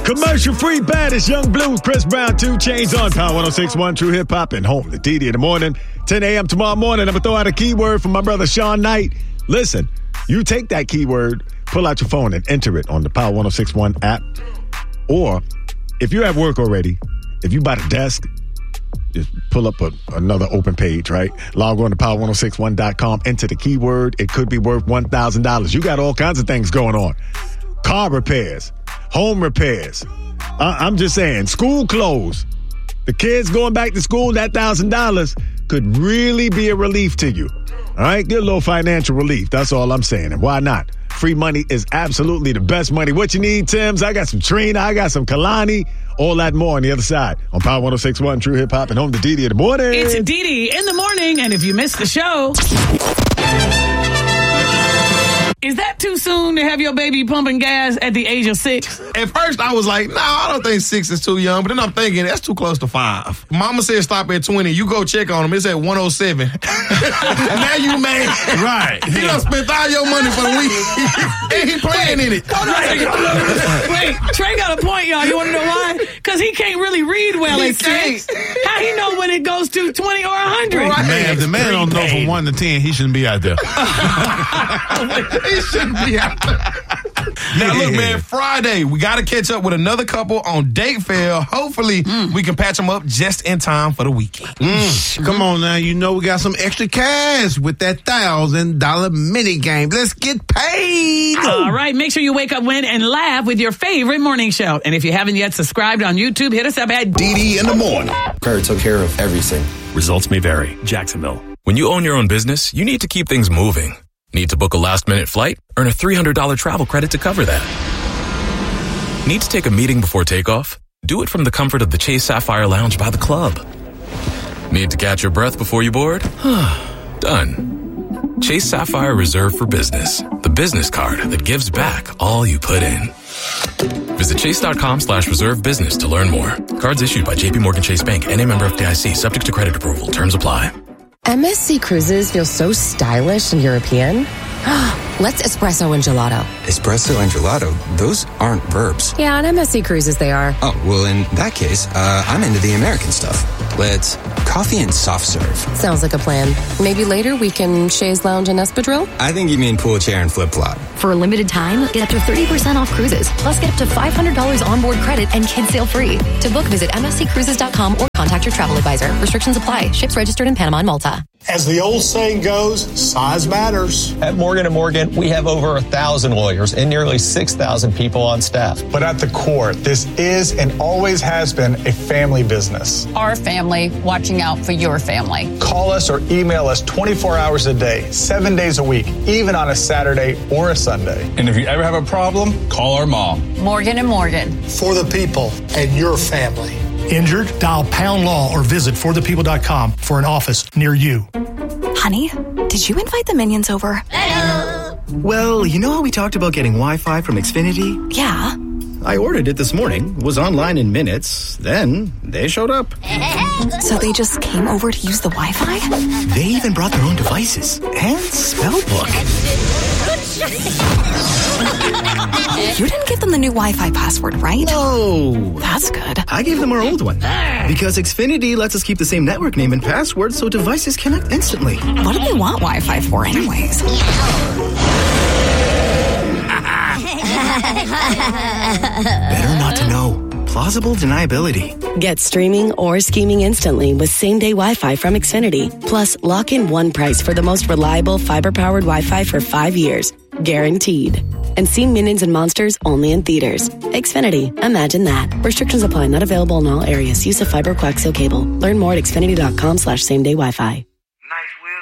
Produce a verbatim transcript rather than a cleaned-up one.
Commercial-free baddest Young Blue, Chris Brown, two Chainz on Power one oh six point one True Hip Hop and home to D D in the morning. ten a.m. tomorrow morning, I'm going to throw out a keyword from my brother Sean Knight. Listen, you take that keyword, pull out your phone and enter it on the Power one oh six point one app. Or if you're at work already, if you by the desk, just pull up a, another open page, right? Log on to power ten sixty-one dot com, enter the keyword. It could be worth one thousand dollars. You got all kinds of things going on. Car repairs, home repairs. Uh, I'm just saying, school clothes. The kids going back to school, that one thousand dollars could really be a relief to you. All right? Get a little financial relief. That's all I'm saying. And why not? Free money is absolutely the best money. What you need, Tim's? I got some Trina. I got some Kalani. All that more on the other side on Power one oh six point one True Hip Hop and home to D D in the morning. It's D D in the morning, and if you missed the show... Is that too soon to have your baby pumping gas at the age of six? At first, I was like, no, I don't think six is too young. But then I'm thinking, that's too close to five. Mama said stop at twenty. You go check on him. It's at one oh seven. Now you mad. Right. You done spent all your money for the week. And he playing in it. Hold on. Wait, Trey got a point, y'all. You want to know why? Because he can't really read well He at six. How he know when it goes to twenty or one hundred? Right. Man, if the man don't know from one to ten, he shouldn't be out there. He shouldn't be out there. Now, look, man, Friday, we got to catch up with another couple on Date Fail. Hopefully, mm. we can patch them up just in time for the weekend. Mm. Come on now, you know we got some extra cash with that one thousand dollars mini game. Let's get paid. All right, make sure you wake up, win, and laugh with your favorite morning show. And if you haven't yet subscribed on YouTube, hit us up at D D in the morning. Prayer took care of everything. Results may vary. Jacksonville. When you own your own business, you need to keep things moving. Need to book a last-minute flight? Earn a three hundred dollars travel credit to cover that. Need to take a meeting before takeoff? Do it from the comfort of the Chase Sapphire Lounge by the club. Need to catch your breath before you board? Done. Chase Sapphire Reserve for Business. The business card that gives back all you put in. Visit chase.com slash reserve business to learn more. Cards issued by J P Morgan Chase Bank, N A member F D I C, subject to credit approval. Terms apply. M S C Cruises feel so stylish and European. Let's espresso and gelato. Espresso and gelato? Those aren't verbs. Yeah, on M S C Cruises they are. Oh, well, in that case, uh, I'm into the American stuff. Let's coffee and soft serve. Sounds like a plan. Maybe later we can chaise lounge and espadrille? I think you mean pool chair and flip-flop. For a limited time, get up to thirty percent off cruises. Plus, get up to five hundred dollars onboard credit and kids sail free. To book, visit M S C cruises dot com or contact your travel advisor. Restrictions apply. Ships registered in Panama and Malta. As the old saying goes, size matters. At Morgan and Morgan, we have over a thousand lawyers and nearly six thousand people on staff. But at the core, this is and always has been a family business. Our family watching out for your family. Call us or email us twenty-four hours a day, seven days a week, even on a Saturday or a Sunday. And if you ever have a problem, call our mom. Morgan and Morgan. For the people and your family. Injured? Dial pound law or visit for the people dot com for an office near you. Honey, did you invite the minions over? Hello. Well, you know how we talked about getting Wi-Fi from Xfinity? Yeah. I ordered it this morning, was online in minutes, then they showed up. So they just came over to use the Wi-Fi? They even brought their own devices and spellbook. You didn't give them the new Wi-Fi password, right? No. That's good. I gave them our old one. Because Xfinity lets us keep the same network name and password so devices connect instantly. What do they want Wi-Fi for anyways? Better not to know. Plausible deniability. Get streaming or scheming instantly with same-day Wi-Fi from Xfinity. Plus, lock in one price for the most reliable fiber-powered Wi-Fi for five years. Guaranteed. And see Minions and Monsters only in theaters. Xfinity. Imagine that. Restrictions apply. Not available in all areas. Use of fiber coaxial cable. Learn more at xfinity dot com slash same-day Wi-Fi.